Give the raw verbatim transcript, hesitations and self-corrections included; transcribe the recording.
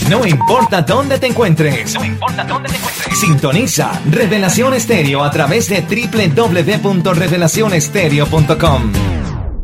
No importa dónde te encuentres. No importa dónde te encuentres. Sintoniza Revelación Estéreo a través de doble u doble u doble u punto revelación estéreo punto com.